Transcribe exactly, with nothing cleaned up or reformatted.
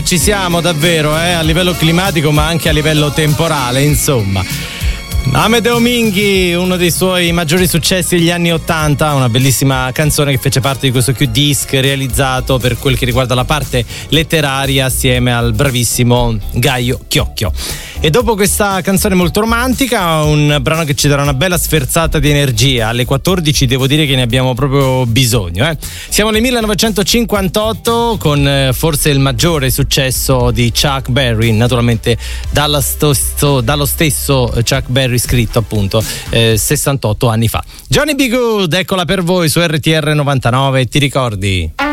Ci siamo davvero, eh, a livello climatico ma anche a livello temporale, insomma. Amedeo Minghi, uno dei suoi maggiori successi degli anni ottanta, una bellissima canzone che fece parte di questo Q-Disc realizzato per quel che riguarda la parte letteraria assieme al bravissimo Gaio Chiocchio. E dopo questa canzone molto romantica, un brano che ci darà una bella sferzata di energia. Alle quattordici devo dire che ne abbiamo proprio bisogno, eh. Siamo nel millenovecentocinquantotto con eh, forse il maggiore successo di Chuck Berry, naturalmente dallo stesso, dallo stesso Chuck Berry, scritto appunto eh, sessantotto anni fa. Johnny B. Good, eccola per voi su R T R novantanove, ti ricordi?